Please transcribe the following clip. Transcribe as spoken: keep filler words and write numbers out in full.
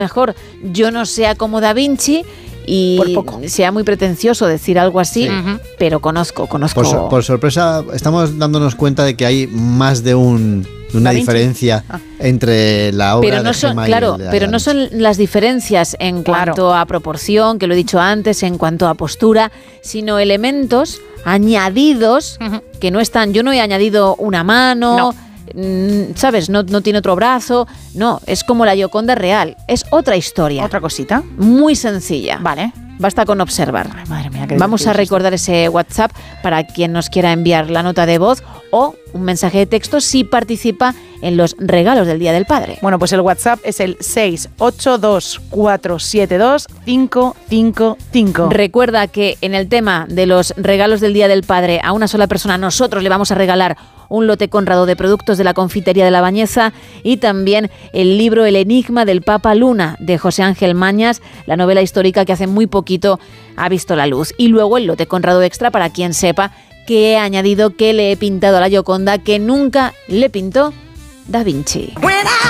mejor yo no sea como Da Vinci y por poco. sea muy pretencioso decir algo así, Sí. pero conozco, conozco. Por, so- por sorpresa, estamos dándonos cuenta de que hay más de un de una Da Vinci. diferencia Ah. entre la obra pero no de son, Gemma y claro, el de pero Da no Vinci. son las diferencias en Claro. cuanto a proporción, que lo he dicho antes, en cuanto a postura, sino elementos añadidos Ujú. que no están. Yo no he añadido una mano, mm, ¿sabes? No, no tiene otro brazo. No, es como la Gioconda real. Es otra historia. Otra cosita. Muy sencilla. Vale. Basta con observar. Ay, madre mía, qué Vamos a difícil es esto. recordar ese WhatsApp para quien nos quiera enviar la nota de voz o un mensaje de texto si participa en los regalos del Día del Padre. Bueno, pues el WhatsApp es el seis ocho dos cuatro siete dos cinco cinco cinco. Recuerda que en el tema de los regalos del Día del Padre a una sola persona nosotros le vamos a regalar un lote Conrado de productos de la confitería de La Bañeza y también el libro El enigma del Papa Luna de José Ángel Mañas, la novela histórica que hace muy poquito ha visto la luz. Y luego el lote Conrado extra para quien sepa que he añadido, que le he pintado a la Gioconda que nunca le pintó Da Vinci.